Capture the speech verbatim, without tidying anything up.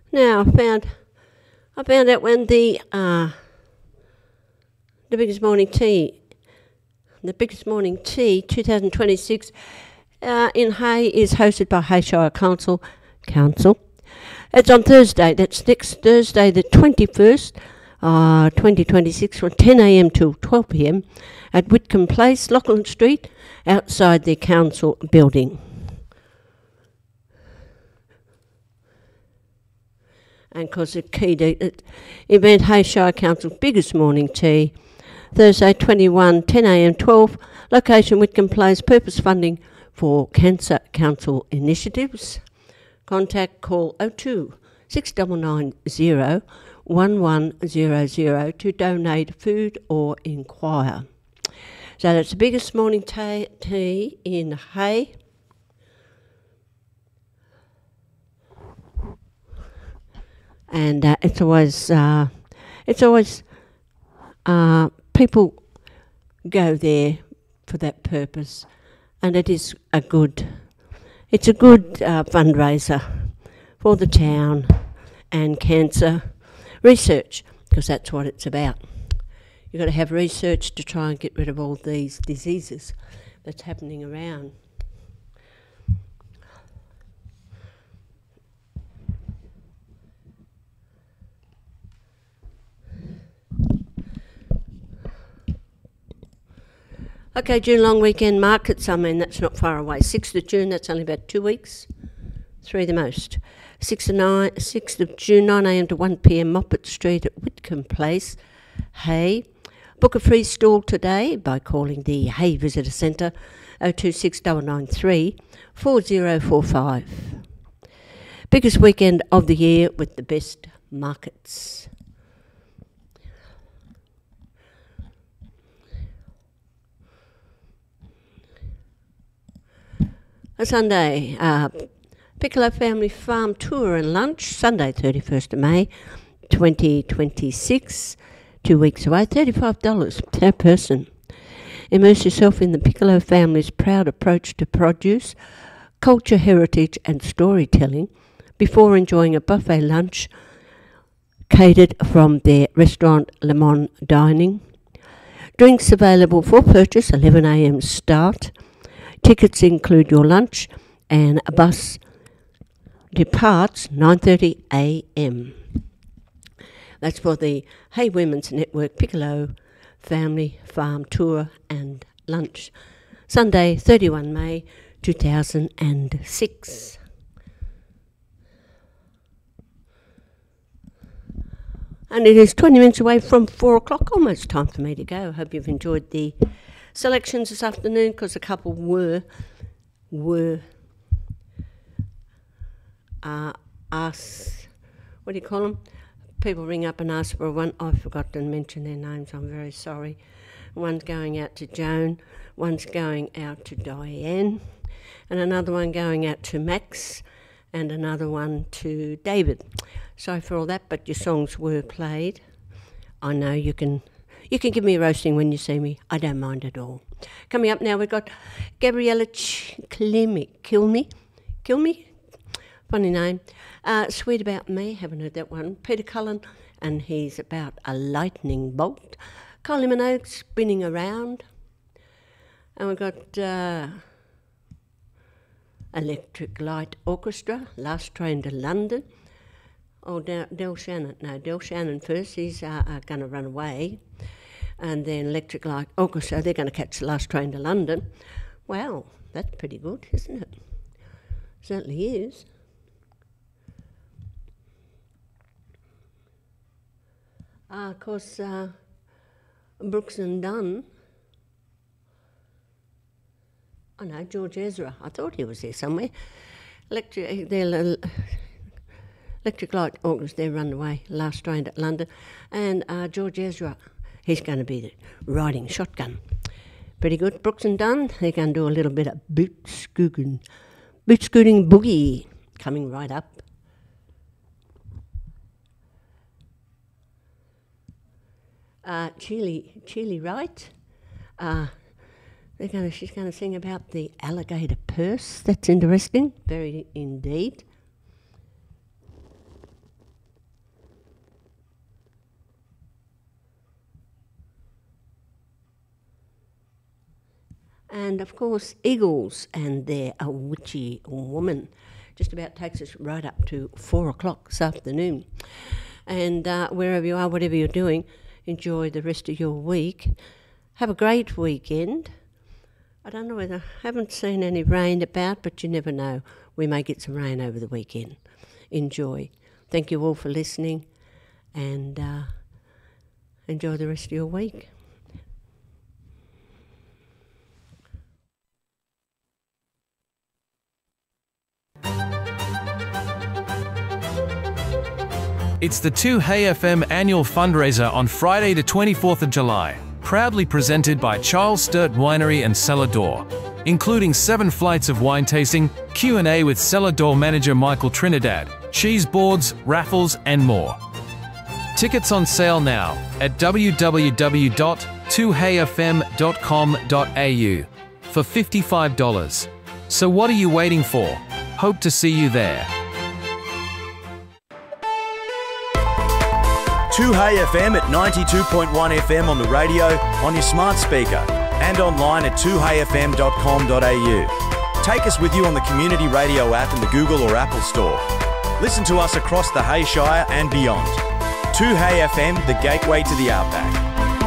Now I found I found out when the uh, the biggest morning tea, the biggest morning tea, twenty twenty-six uh, in Hay is hosted by Hay Shire Council. Council. It's on Thursday. That's next Thursday, the twenty-first, uh, twenty twenty-six, from ten a m till twelve p m at Whitcomb Place, Lachlan Street, outside the council building. And because the key to event, Hay Shire Council's biggest morning tea, Thursday twenty-one, ten a m, twelve, location Whitcomb Place, purpose funding for Cancer Council initiatives. Contact call oh two, six nine nine zero, one one zero zero to donate food or inquire. So that's the biggest morning tea, tea in Hay. And uh, it's always, uh, it's always, uh, people go there for that purpose, and it is a good, it's a good uh, fundraiser for the town and cancer research, because that's what it's about. You've got to have research to try and get rid of all these diseases that's happening around. Okay, June long weekend markets, I mean, that's not far away. sixth of June, that's only about two weeks. Three the most. sixth of, nine, sixth of June, nine a m to one p m, Moppet Street at Whitcomb Place, Hay. Book a free stall today by calling the Hay Visitor Centre, oh two six nine nine three, four zero four five. Biggest weekend of the year with the best markets. A Sunday, uh, Piccolo Family Farm Tour and Lunch, Sunday thirty-first of May, twenty twenty-six, two weeks away, thirty-five dollars per person. Immerse yourself in the Piccolo family's proud approach to produce, culture, heritage and storytelling before enjoying a buffet lunch catered from their restaurant Le Monde Dining. Drinks available for purchase, eleven a m start. Tickets include your lunch, and a bus departs nine thirty a m. That's for the Hay Women's Network Piccolo Family Farm Tour and Lunch. Sunday, thirty-first of May, two thousand six. And it is twenty minutes away from four o'clock, almost time for me to go. Hope you've enjoyed the selections this afternoon, because a couple were were uh, asked, what do you call them? People ring up and ask for one. I forgot to mention their names, I'm very sorry. One's going out to Joan, one's going out to Diane, and another one going out to Max, and another one to David. Sorry for all that, but your songs were played. I know you can You can give me a roasting when you see me. I don't mind at all. Coming up now, we've got Gabriella Ch- Kilme, Kilme, Kilme, funny name. Uh, Sweet About Me, haven't heard that one. Peter Cullen, and he's about a lightning bolt. Kylie Minogue, Spinning Around. And we've got uh, Electric Light Orchestra, Last Train to London. Oh, Del, Del Shannon. No, Del Shannon first. He's uh, uh, going to run away. And then Electric Light Orchestra, they're going to catch the last train to London. Wow, that's pretty good, isn't it? Certainly is. Uh, of course, uh, Brooks and Dunn. Oh no, George Ezra. I thought he was there somewhere. Electric, they're, Electric Light Orchestra, they run away, last train to London. And uh, George Ezra, he's going to be riding shotgun. Pretty good. Brooks and Dunn, they're going to do a little bit of boot scooting, boot scooting boogie coming right up. Uh, Chile, Chile Wright, uh, they're going to, she's going to sing about the alligator purse. That's interesting, very indeed. And of course, Eagles and their A Witchy Woman just about takes us right up to four o'clock this afternoon. And uh, wherever you are, whatever you're doing, enjoy the rest of your week. Have a great weekend. I don't know whether, I haven't seen any rain about, but you never know. We may get some rain over the weekend. Enjoy. Thank you all for listening, and uh, enjoy the rest of your week. It's the two Hey F M annual fundraiser on Friday the twenty-fourth of July, proudly presented by Charles Sturt Winery and Cellar Door, including seven flights of wine tasting, Q and A with Cellar Door manager Michael Trinidad, cheese boards, raffles and more. Tickets on sale now at w w w dot two hey f m dot com dot a u for fifty-five dollars. So what are you waiting for? Hope to see you there. two Hey F M at ninety-two point one F M on the radio, on your smart speaker, and online at two hey f m dot com dot a u. Take us with you on the Community Radio app in the Google or Apple Store. Listen to us across the Hey Shire and beyond. two Hey F M, the gateway to the outback.